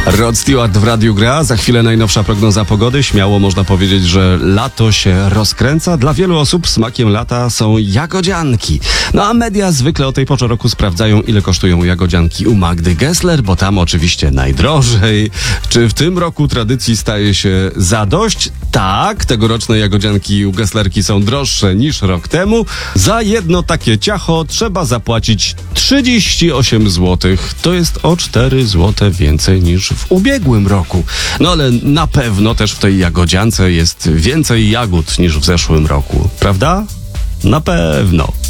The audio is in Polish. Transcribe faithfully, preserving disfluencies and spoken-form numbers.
Rod Stewart w Radiu gra, za chwilę najnowsza prognoza pogody. Śmiało można powiedzieć, że lato się rozkręca. Dla wielu osób smakiem lata są jagodzianki. No a media zwykle o tej porze roku sprawdzają, ile kosztują jagodzianki u Magdy Gessler, bo tam oczywiście najdrożej. Czy w tym roku tradycji staje się zadość? Tak, tegoroczne jagodzianki u Gesslerki są droższe niż rok temu. Za jedno takie ciacho trzeba zapłacić trzydzieści osiem złotych. To jest o cztery złote więcej niż w ubiegłym roku. No ale na pewno też w tej jagodziance jest więcej jagód niż w zeszłym roku. Prawda? Na pewno.